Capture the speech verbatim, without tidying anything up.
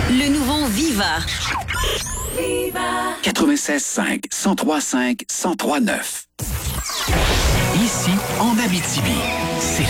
Le nouveau Viva. quatre-vingt-seize cinq, cent trois cinq, cent trois neuf. Ici, en Abitibi, c'est